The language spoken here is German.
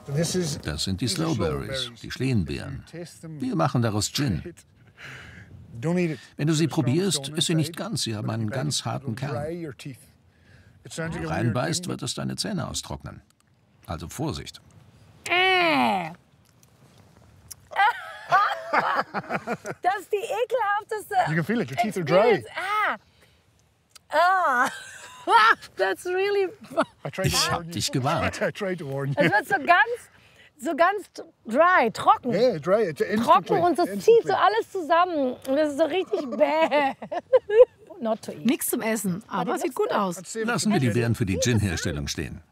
Das sind die Slowberries, die Schleenbeeren. Wir machen daraus Gin. Wenn du sie probierst, ist sie nicht ganz. Sie haben einen ganz harten Kern. Wenn du reinbeißt, wird es deine Zähne austrocknen. Also Vorsicht. Das ist die ekelhafteste. You can feel it. Your teeth are dry. That's really. Ich hab dich gewarnt. I tried to warn you. Es wird so ganz dry, trocken. Yeah, dry. Instantly. Trocken und es zieht so alles zusammen. Und das ist so richtig bäh. Not to eat. Nichts zum Essen, aber sieht gut aus. Lassen wir die Beeren für die Gin-Herstellung stehen.